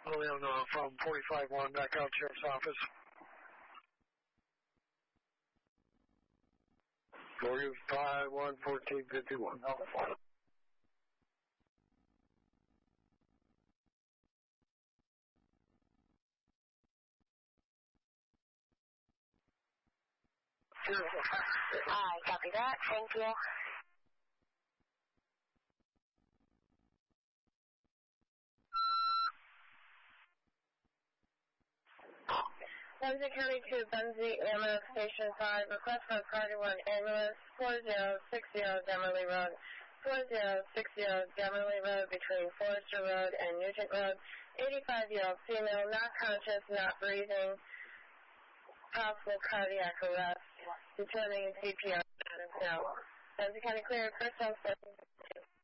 Lillian from 45-1 back out Sheriff's Office. 45-1-1451. Hi, copy that. Thank you. Ramsey County 2, Benzie, ambulance station 5, request for a priority 1 ambulance, 4060 Demerly Road, 4060 Demerly Road between Forrester Road and Nugent Road, 85-year-old female, not conscious, not breathing, possible cardiac arrest, determining CPR now. Benzie County clear, first on